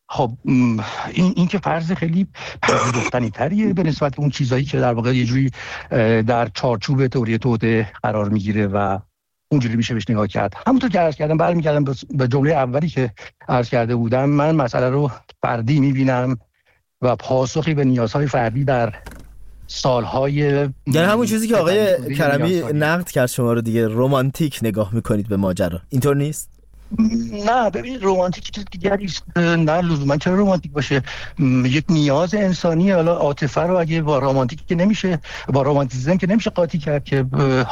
خب این که فرض خیلی پذیرفتنی تریه به نسبت اون چیزایی که در واقع یه جوری در چارچوب تئوری توطئه قرار میگیره و اونجوری میشه بهش نگاه کرد. همونطور که عرض کردم، برمیگردم به جمله اولی که عرض کرده بودم، من مسئله رو فردی میبینم و پاسخی به نیازهای فردی در سالهای، یعنی همون چیزی که آقای کرمی نقد کرد شما رو دیگه، رمانتیک نگاه میکنید به ماجرا، اینطور نیست؟ نه ببین، رمانتیک چیز دیگری است. نه لزوما چرا رمانتیک باشه، یک نیاز انسانی. حالا عاطفه رو اگه با رمانتیک که نمیشه، با رمانتیسم که نمیشه قاطی کرد، که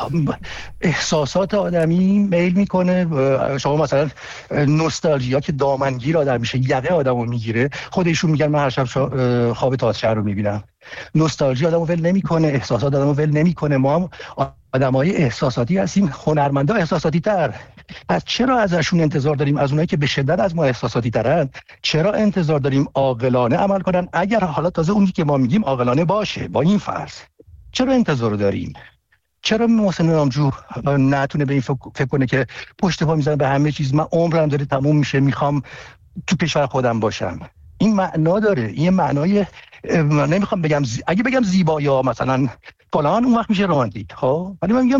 احساسات آدمی میل میکنه. شما مثلا نوستالژیا که دامنگیر آدم میشه، یقه آدمو میگیره. خودشون میگن من هر شب خواب تازه رو میبینم. نوستالژی آدمو ول نمیکنه، احساسات آدمو ول نمیکنه. ما هم آدمای احساساتی هستیم، هنرمندا احساساتی تر. پس چرا ازشون انتظار داریم، از اونایی که به شدت از ما احساساتی ترن، چرا انتظار داریم عاقلانه عمل کنن؟ اگر حالا تازه اونی که ما میگیم عاقلانه باشه، با این فرض چرا انتظار داریم؟ چرا محسن نامجو نتونه به این فکر کنه که پشت پا میزنه به همه چیز، من عمرم داره تموم میشه، میخوام تو کشور خودم باشم؟ این معنا داره، این معنای نمیخوام بگم اگه بگم زیبا یا مثلا فلان اون وقت میشه رمانتیک. خب ولی من میگم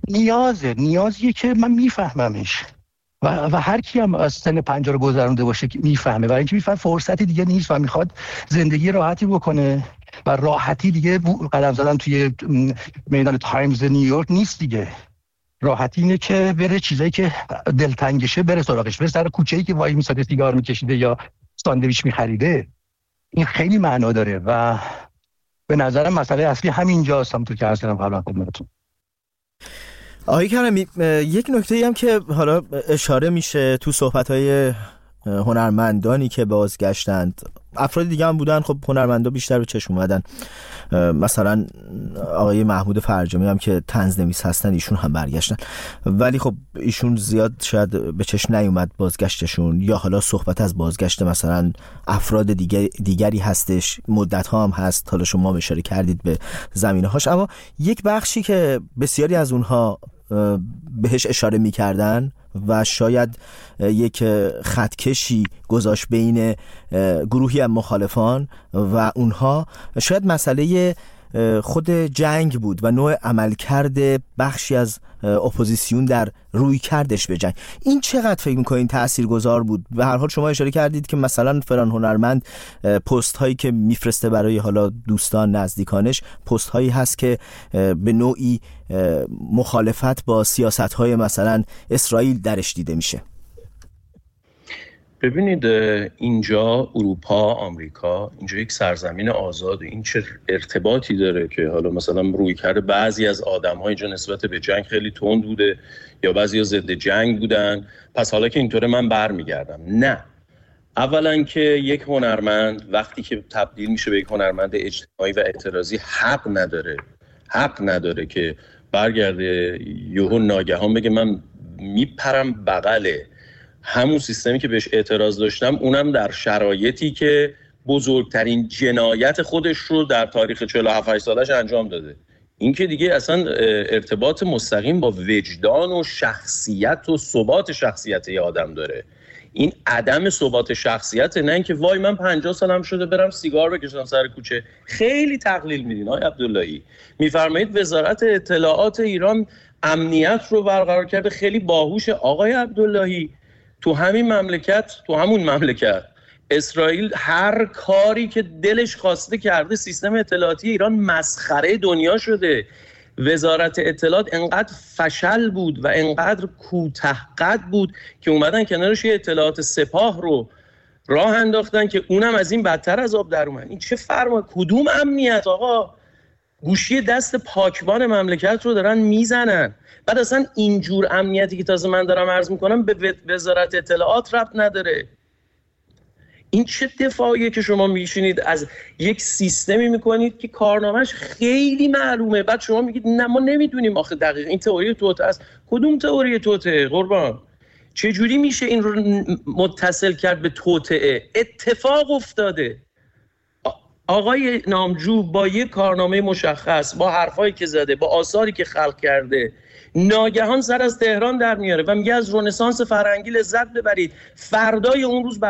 نیازیه که من میفهممش و هر کی هم از سن 50 رو گذرونده باشه که میفهمه، برای اینکه میفهمه فرصتی دیگه نیست و میخواد زندگی راحتی بکنه و راحتی دیگه قدم زدن توی میدان تایمز نیویورک نیست دیگه. راحتی اینه که بره چیزایی که دلتنگشه بره سراغش، بره سر کوچه‌ای که وای میساده سیگار میکشیده یا ساندویچ میخریده. این خیلی معنا داره و به نظرم مسئله اصلی همینجاست، همونطور که عرض کردم قبلا خدمتتون. آقای کرمی، یک نکته‌ای هم که حالا اشاره میشه تو صحبت‌های هنرمندانی که بازگشتند، افراد دیگه هم بودن، خب هنرمندا بیشتر به چشم اومدن، مثلا آقای محمود فرجامی هم که طنزنویس هستن، ایشون هم برگشتن، ولی خب ایشون زیاد شاید به چشم نیومد بازگشتشون، یا حالا صحبت از بازگشت مثلا افراد دیگری هستش، مدت ها هم هست، حالا شما اشاره کردید به زمینه هاش، اما یک بخشی که بسیاری از اونها بهش اشاره میکردن و شاید یک خطکشی گذاشت بین گروهی از مخالفان و اونها، شاید مسئله خود جنگ بود و نوع عملکرد بخشی از اپوزیسیون در روی کردش به جنگ. این چقدر فکر میکنین تاثیرگذار بود؟ به هر حال شما اشاره کردید که مثلا فلان هنرمند پست هایی که میفرسته برای حالا دوستان نزدیکانش، پست هایی هست که به نوعی مخالفت با سیاست های مثلا اسرائیل درش دیده میشه. ببینید، اینجا اروپا، آمریکا، اینجا یک سرزمین آزاده. این چه ارتباطی داره که حالا مثلا رویکرد بعضی از آدم‌ها اینجا نسبت به جنگ خیلی تند بوده یا بعضیا ضد جنگ بودن، پس حالا که اینطوره من برمیگردم؟ نه. اولا که یک هنرمند وقتی که تبدیل میشه به یک هنرمند اجتماعی و اعتراضی حق نداره که برگرده یهو ناگهان بگه من میپرم بغله همون سیستمی که بهش اعتراض داشتم، اونم در شرایطی که بزرگترین جنایت خودش رو در تاریخ 47 سالش انجام داده. این که دیگه اصلا ارتباط مستقیم با وجدان و شخصیت و ثبات شخصیت یه آدم داره. این عدم ثبات شخصیت، نه اینکه وای من 50 سالم شده برم سیگار بکشم سر کوچه. خیلی تقلیل میدین آقای عبداللهی. میفرمایید وزارت اطلاعات ایران امنیت رو برقرار کرده، خیلی باهوشه. آقای عبداللهی، تو همون مملکت اسرائیل هر کاری که دلش خواسته کرده. سیستم اطلاعاتی ایران مسخره دنیا شده. وزارت اطلاعات انقدر فشل بود و انقدر کوتاه‌قد بود که اومدن کنارش یه اطلاعات سپاه رو راه انداختن که اونم از این بدتر از آب در اومد. این چه فرما؟ کدوم امنیت آقا؟ گوشی دست پاکبان مملکت رو دارن میزنن. بعد اصلا اینجور امنیتی که تازه من دارم عرض میکنم به وزارت اطلاعات ربط نداره. این چه دفاعیه که شما میشینید از یک سیستمی میکنید که کارنامهش خیلی معلومه، بعد شما میگید نه ما نمیدونیم آخه دقیق این تئوری توطئه است. کدوم تئوری توطئه قربان؟ چه جوری میشه این رو متصل کرد به توطئه؟ اتفاق افتاده. آقای نامجو با یک کارنامه مشخص، با حرفایی که زده، با آثاری که خلق کرده، ناگهان سر از تهران در میاره و میگه از رنسانس فرهنگی لذت ببرید. فردای اون روز